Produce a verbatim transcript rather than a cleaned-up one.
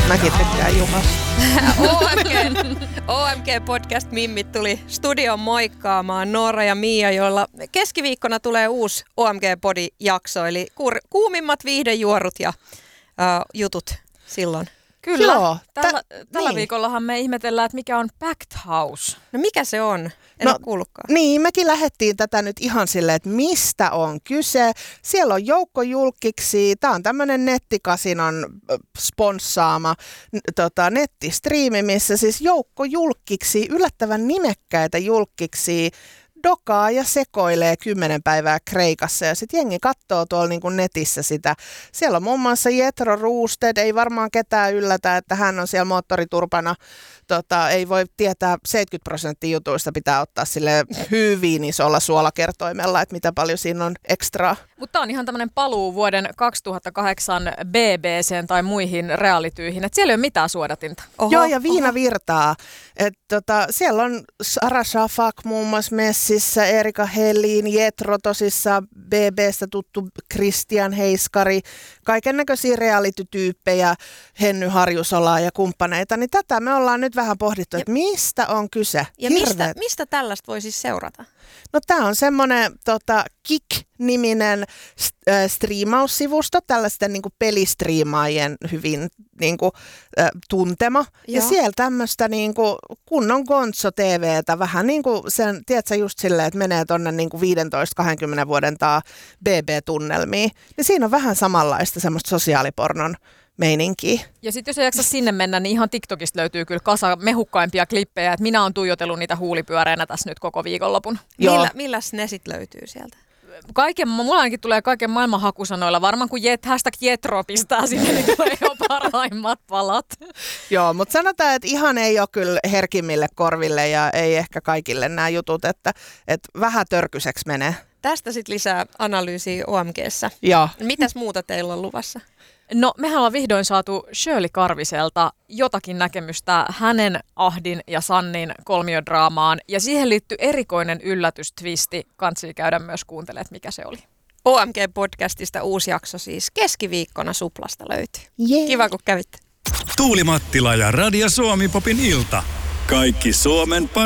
Mäkin tykkään Juhasta. O M G, O M G-podcast Mimmit tuli studion moikkaamaan Noora ja Mia, joilla keskiviikkona tulee uusi O M G-podi-jakso, eli kuumimmat viihdejuorut ja uh, jutut silloin. Kyllä. Joo, tällä, tä- tällä niin. viikollahan me ihmetellään, että mikä on packed house. No mikä se on? En No, ole kuullutkaan. Niin, mekin lähdettiin tätä nyt ihan silleen, että mistä on kyse. Siellä on joukko julkkiksi. Tämä on tämmöinen nettikasinon sponssaama n- tota, nettistriimi, missä siis joukko julkkiksi, yllättävän nimekkäitä julkkiksi, dokaa ja sekoilee kymmenen päivää Kreikassa ja sitten jengi katsoo tuolla niin kuin netissä sitä. Siellä on muun muassa Jethro Roosted, ei varmaan ketään yllätä, että hän on siellä moottoriturpana. Tota, ei voi tietää, seitsemänkymmentä prosenttia jutuista pitää ottaa sille hyvin isolla suolakertoimella, että mitä paljon siinä on ekstraa. Mutta tämä on ihan tämmöinen paluu vuoden kaksituhattakahdeksan B B C:n tai muihin realityihin, että siellä ei ole mitään suodatinta. Oho, Joo, ja viina oho. virtaa. Et, tota, siellä on Sara Shafak muun muassa messissä, Erika Helin, Jethro tosissaan, B B:stä tuttu Christian Heiskari, kaiken näköisiä reality-tyyppejä, Henny Harjusola ja kumppaneita. Niin tätä me ollaan nyt vähän pohdittu, että mistä on kyse. Ja mistä, Hirveet. mistä tällaista voi siis seurata? No tämä on semmoinen tota, Kik-niminen st- äh, striimaussivusto, tällaisten niinku pelistriimaajien hyvin niinku, äh, tuntema. Ja Joo. siellä tämmöistä niinku, kunnon Gonzo T V:tä, vähän niin kuin sen, tiedätkö just silleen, että menee tuonne niinku viisitoista kaksikymmentä vuoden taa B B-tunnelmiin. Niin siinä on vähän samanlaista semmoista sosiaalipornon meininkiä. Ja sitten jos ei jaksa sinne mennä, niin ihan TikTokista löytyy kyllä kasa mehukkaimpia klippejä, että minä oon tuijotellut niitä huulipyöreinä tässä nyt koko viikonlopun. Joo. Millä, milläs ne sit löytyy sieltä? Kaiken, mulla ainakin tulee kaiken maailman hakusanoilla. Varmaan kun jet, hashtag Jetro pistää sinne, niin tulee jo parhaimmat palat. Joo, mutta sanotaan, että ihan ei ole kyllä herkimmille korville ja ei ehkä kaikille nämä jutut, että, että vähän törkyseksi menee. Tästä sitten lisää analyysiä O M G:ssä. Joo. Mitäs muuta teillä on luvassa? No, mehän ollaan vihdoin saatu Shirley Karviselta jotakin näkemystä hänen, Ahdin ja Sannin kolmiodraamaan. Ja siihen liittyy erikoinen yllätystwisti. Kansi käydä myös kuuntelemaan, että mikä se oli. O M G-podcastista uusi jakso siis keskiviikkona Suplasta löytyy. Yeah. Kiva, kun kävitte. Tuuli Mattila ja Radio Suomi Popin ilta. Kaikki Suomen